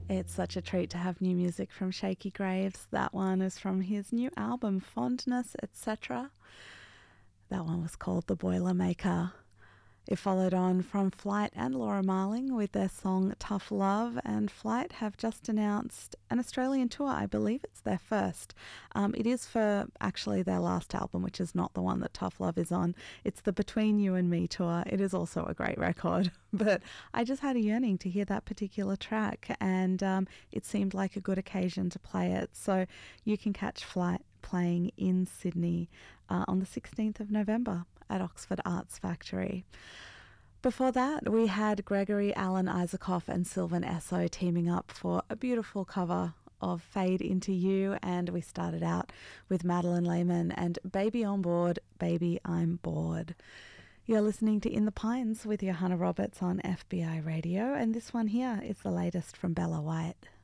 It's such a treat to have new music from Shakey Graves. That one is from his new album, Fondness, etc. That one was called The Boilermaker. It followed on from Flight and Laura Marling with their song Tough Love, and Flight have just announced an Australian tour. I believe it's their first. It is for actually their last album, which is not the one that Tough Love is on. It's the Between You and Me tour. It is also a great record, but I just had a yearning to hear that particular track, and it seemed like a good occasion to play it. So you can catch Flight playing in Sydney on the 16th of November at Oxford Arts Factory. Before that, we had Gregory Alan Isaacoff and Sylvan Esso teaming up for a beautiful cover of Fade Into You, and we started out with Madeline Lehman and Baby on Board, Baby I'm Bored. You're listening to In the Pines with Johanna Roberts on FBI Radio, and this one here is the latest from Bella White.